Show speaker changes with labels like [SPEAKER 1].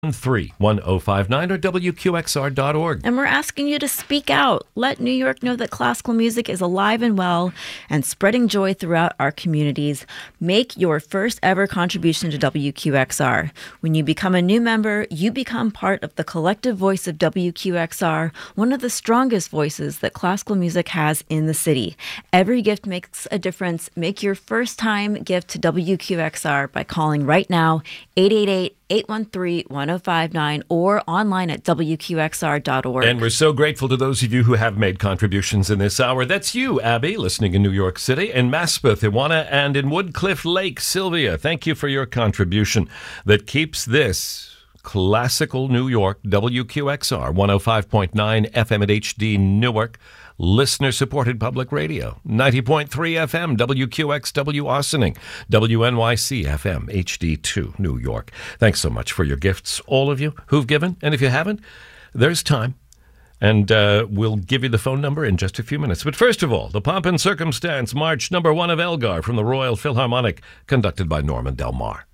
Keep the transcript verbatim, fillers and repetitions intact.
[SPEAKER 1] three one oh five nine or W Q X R dot org.
[SPEAKER 2] And we're asking you to speak out. Let New York know that classical music is alive and well and spreading joy throughout our communities. Make your first ever contribution to W Q X R. When you become a new member, you become part of the collective voice of W Q X R, one of the strongest voices that classical music has in the city. Every gift makes a difference. Make your first time gift to W Q X R by calling right now, eight eight eight, eight one three, one oh five nine, or online at W Q X R dot org.
[SPEAKER 1] And we're so grateful to those of you who have made contributions in this hour. That's you, Abby, listening in New York City, in Maspeth, Iwana, and in Woodcliff Lake. Sylvia, thank you for your contribution that keeps this classical New York, W Q X R, one oh five point nine F M at H D Newark, listener-supported public radio, ninety point three F M, W Q X W Ossining, W N Y C F M, H D two, New York. Thanks so much for your gifts, all of you who've given. And if you haven't, there's time. And uh, we'll give you the phone number in just a few minutes. But first of all, the Pomp and Circumstance March number one of Elgar from the Royal Philharmonic, conducted by Norman Del Mar.